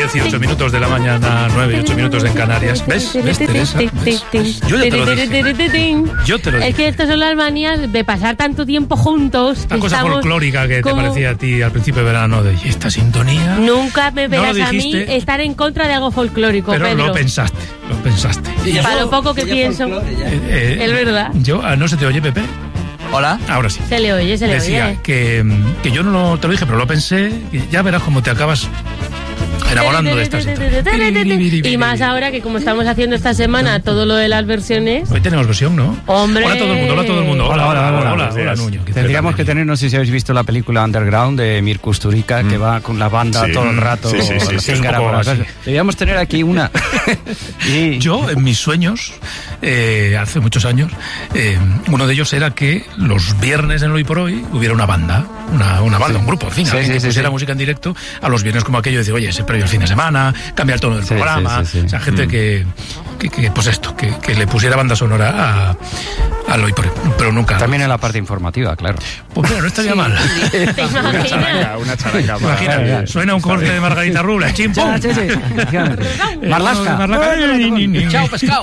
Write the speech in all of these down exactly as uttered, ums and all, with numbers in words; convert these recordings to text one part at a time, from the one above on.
decir ocho minutos de la mañana, nueve y ocho minutos en Canarias. ¿Ves? ¿Ves, Teresa? ¿Ves? ¿Ves? Yo ya te lo dije. Yo te lo dije. Es que estas son las manías de pasar tanto tiempo juntos. Una cosa folclórica que te parecía a ti al principio de verano, de ¿y esta sintonía? Nunca me verás no a mí estar en contra de algo folclórico, pero Pedro. lo pensaste, lo pensaste. Para lo poco que pienso, eh, eh, es verdad. Yo, ¿no se te oye, Pepe? Hola. Ahora sí. Se le oye, se le Decía oye. Decía que, que yo no te lo dije, pero lo pensé, y ya verás cómo te acabas enamorando de esta sintonía. Y más ahora que como estamos haciendo esta semana todo lo de las versiones. Hoy tenemos versión, ¿no? Hombre. Hola a todo el mundo, hola a todo el mundo. Hola, hola, hola, hola, hola, hola, Nuño. Tendríamos que tener, no sé si habéis visto la película Underground de Mir Kusturica, mm. que va con la banda sí. todo el rato. Sí, sí, sí, sí, sí, deberíamos tener aquí una. y... Yo, en mis sueños, eh, hace muchos años, eh, uno de ellos era que los viernes en Hoy por Hoy hubiera una banda, una, una banda, sí. un grupo, en fin, sí, alguien sí, que pusiera sí. música en directo a los viernes como aquello, decir, oye, ese previo el fin de semana, cambiar el tono del sí, programa, sí, sí, sí. o sea, gente mm. que, que, que, pues esto, que, que le pusiera banda sonora a, a Hoy por Hoy, pero nunca. También en la parte informativa, claro. Pues mira, no estaría sí. mal. ¿Te imaginas? Una charanga, una charanga. Imagina, suena un corte de Margarita Rubles, chimpum. Sí, sí, sí. Marlasca. Chao, pescado.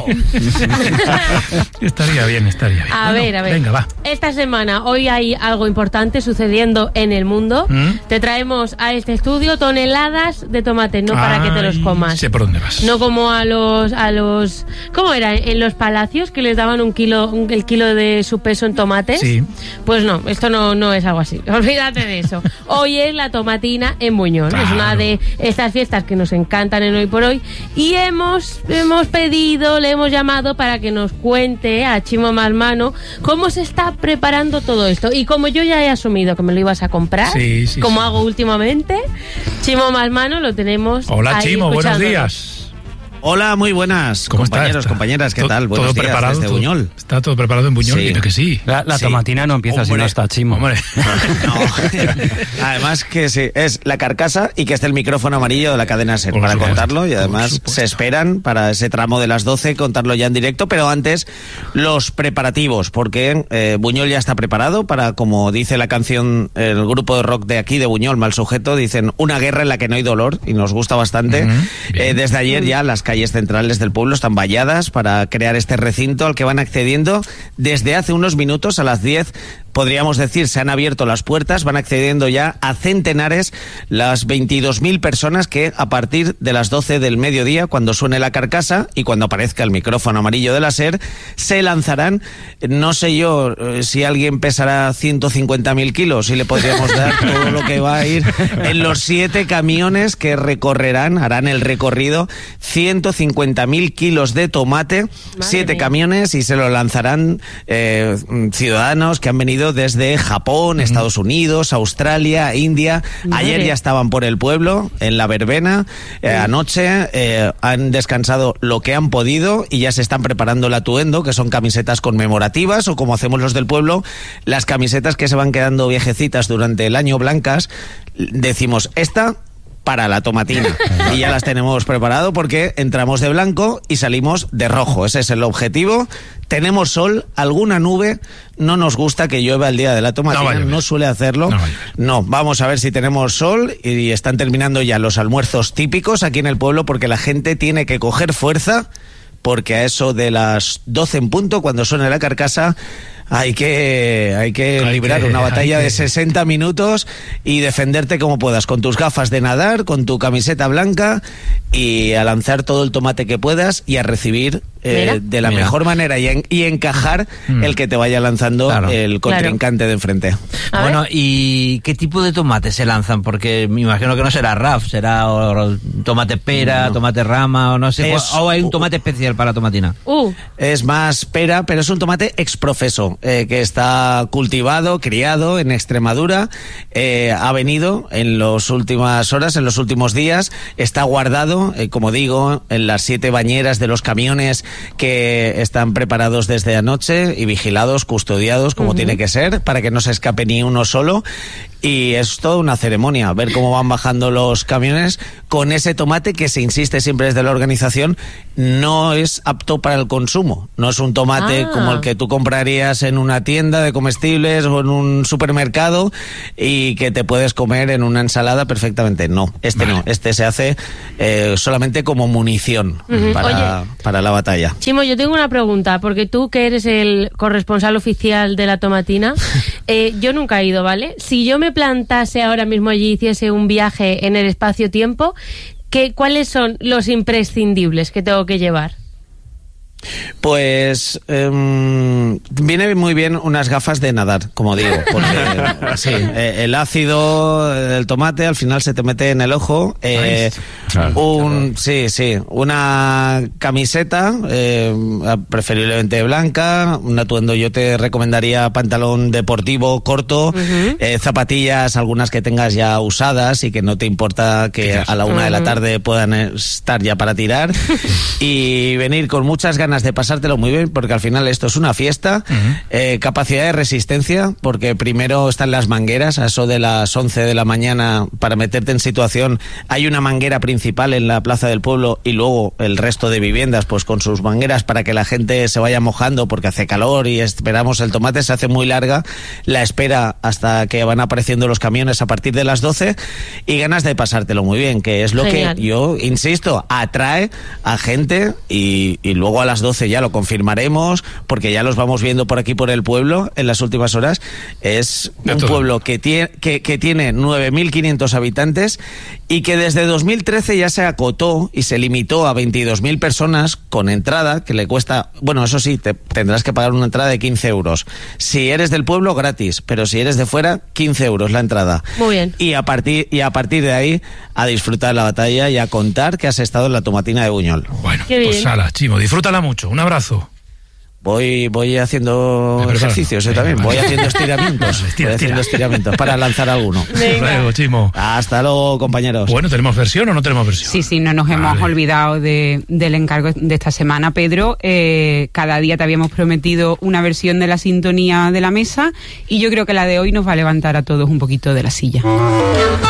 Estaría bien, estaría bien. A bueno, ver, a ver. Venga, va. Esta semana, hoy hay algo importante sucediendo en el mundo. ¿Mm? Te traemos a este estudio toneladas de tomates, no para Ay, que te los comas. Sé por dónde vas. No como a los, a los, ¿cómo era? En los palacios que les daban un kilo, un, el kilo de su peso en tomates. Sí. Pues no, esto no, no es algo así. Olvídate de eso. Hoy es la tomatina en Buñol. Claro. Es una de estas fiestas que nos encantan en Hoy por Hoy. Y hemos, hemos pedido, le hemos llamado para que nos cuente a Chimo Masmano cómo se está preparando todo esto. Y como yo ya he asumido que me lo ibas a comprar, sí, sí, como sí. hago últimamente, Chimo Masmano lo tenemos. Hola, ahí Chimo, buenos días. Hola, muy buenas, ¿Cómo compañeros, está? compañeras, ¿qué todo, tal? Buenos todo días preparado, desde Buñol. ¿Está todo preparado en Buñol? Sí. Dime que sí. La, la sí. tomatina no empieza Hombre. si no está Chimo. Hombre. No. Además que sí, es la carcasa y que esté el micrófono amarillo de la cadena SER para supuesto, contarlo y además se esperan para ese tramo de las doce contarlo ya en directo, pero antes los preparativos, porque eh, Buñol ya está preparado para, como dice la canción, el grupo de rock de aquí de Buñol, Mal Sujeto, dicen una guerra en la que no hay dolor y nos gusta bastante. Uh-huh. eh, desde ayer ya las calles centrales del pueblo están valladas para crear este recinto al que van accediendo desde hace unos minutos. A las diez, podríamos decir, se han abierto las puertas, van accediendo ya a centenares las veintidós mil personas que a partir de las doce del mediodía, cuando suene la carcasa y cuando aparezca el micrófono amarillo de la SER, se lanzarán. No sé yo eh, si alguien pesará ciento cincuenta mil kilos y le podríamos dar todo lo que va a ir en los siete camiones que recorrerán, harán el recorrido, ciento cincuenta mil kilos de tomate, Madre siete mía. camiones, y se lo lanzarán eh, ciudadanos que han venido desde Japón, Estados Unidos, Australia, India. Madre. Ayer ya estaban por el pueblo, en la verbena, eh, anoche eh, han descansado lo que han podido y ya se están preparando el atuendo, que son camisetas conmemorativas, o como hacemos los del pueblo, las camisetas que se van quedando viejecitas durante el año, blancas, decimos, esta para la tomatina, y ya las tenemos preparado porque entramos de blanco y salimos de rojo. Ese es el objetivo. Tenemos sol, alguna nube, no nos gusta que llueva el día de la tomatina, no, no suele hacerlo. No, no, vamos a ver si tenemos sol, y están terminando ya los almuerzos típicos aquí en el pueblo porque la gente tiene que coger fuerza, porque a eso de las doce en punto, cuando suene la carcasa, hay que hay que hay librar que, una batalla que... de sesenta minutos y defenderte como puedas, con tus gafas de nadar, con tu camiseta blanca, y a lanzar todo el tomate que puedas y a recibir eh, de la Mira. mejor manera y, en, y encajar mm. el que te vaya lanzando claro. el contrincante claro. de enfrente. A bueno, ver. ¿Y qué tipo de tomate se lanzan? Porque me imagino que no será R A F, será o, o, tomate pera, no. tomate rama, o no sé, es, o hay un tomate especial para tomatina. Uh. Es más pera, pero es un tomate exprofeso. Eh, que está cultivado, criado en Extremadura, eh, ha venido en las últimas horas, en los últimos días, está guardado, eh, como digo, en las siete bañeras de los camiones que están preparados desde anoche y vigilados, custodiados, como uh-huh. tiene que ser, para que no se escape ni uno solo. Y es toda una ceremonia, ver cómo van bajando los camiones con ese tomate que se insiste siempre desde la organización no es apto para el consumo. No es un tomate ah. como el que tú comprarías en una tienda de comestibles o en un supermercado y que te puedes comer en una ensalada perfectamente. No, este vale. no. Este se hace eh, solamente como munición uh-huh. para, para la batalla. Chimo, yo tengo una pregunta, porque tú que eres el corresponsal oficial de la tomatina, eh, yo nunca he ido, ¿vale? Si yo me plantase ahora mismo allí y hiciese un viaje en el espacio-tiempo, ¿qué, ¿cuáles son los imprescindibles que tengo que llevar? Pues eh, viene muy bien unas gafas de nadar, como digo, porque sí, eh, el ácido del tomate al final se te mete en el ojo. Eh, un, sí, sí, una camiseta, eh, preferiblemente blanca, un atuendo. Yo te recomendaría pantalón deportivo corto, uh-huh. eh, zapatillas, algunas que tengas ya usadas y que no te importa que a la una uh-huh. de la tarde puedan estar ya para tirar y venir con muchas ganas de pasártelo muy bien, porque al final esto es una fiesta. Uh-huh. eh, capacidad de resistencia, porque primero están las mangueras, a eso de las once de la mañana, para meterte en situación. Hay una manguera principal en la plaza del pueblo y luego el resto de viviendas pues con sus mangueras para que la gente se vaya mojando porque hace calor y esperamos. El tomate se hace muy larga la espera hasta que van apareciendo los camiones a partir de las doce, y ganas de pasártelo muy bien, que es lo Genial. Que yo insisto, atrae a gente. y, y luego a las doce ya lo confirmaremos, porque ya los vamos viendo por aquí por el pueblo en las últimas horas. Es un pueblo que tiene, que, que tiene nueve mil quinientos habitantes y que desde dos mil trece ya se acotó y se limitó a veintidós mil personas con entrada, que le cuesta, bueno, eso sí, te tendrás que pagar una entrada de quince euros. Si eres del pueblo, gratis, pero si eres de fuera, quince euros la entrada. Muy bien. Y a partir, y a partir de ahí, a disfrutar la batalla y a contar que has estado en la tomatina de Buñol. Bueno, pues ala, Chimo, disfrútala mucho. Un abrazo. Voy, voy haciendo ejercicios, yo también. Voy haciendo estiramientos. Estira, voy haciendo estiramientos para lanzar alguno. Hasta luego, Chimo. Hasta luego, compañeros. Bueno, ¿tenemos versión o no tenemos versión? Sí, sí, no nos vale. hemos olvidado de, del encargo de esta semana, Pedro. Eh, cada día te habíamos prometido una versión de la sintonía de la mesa y yo creo que la de hoy nos va a levantar a todos un poquito de la silla.